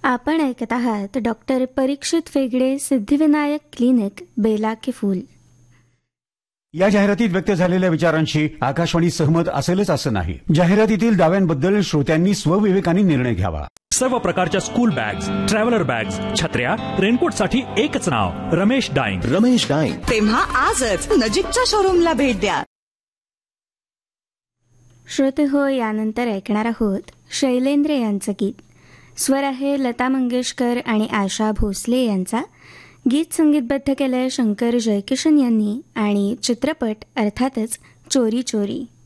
आपण ऐकत आहात डॉक्टर परीक्षित वेगळे सिद्धिविनायक क्लिनिक बेला के फूल. या जाहिरातीत व्यक्त झालेल्या विचारांशी आकाशवाणी सहमत असेलच असं नाही. जाहिरातीतील दाव्यांबद्दल श्रोत्यांनी स्वविवेकाने निर्णय घ्यावा. सर्व प्रकारच्या स्कूल बॅग्स, ट्रॅव्हलर बॅग्स, छत्र्या, रेनकोटसाठी एकच नाव, रमेश डाईंग. रमेश डाईंग. तेव्हा आजच नजीकच्या शोरूमला भेट द्या. श्रोते हो, यानंतर ऐकणार आहोत शैलेंद्र यांचं गीत. स्वर आहे लता मंगेशकर आणि आशा भोसले यांचा. गीत संगीतबद्ध केलंय शंकर जयकिशन यांनी आणि चित्रपट अर्थातच चोरी चोरी.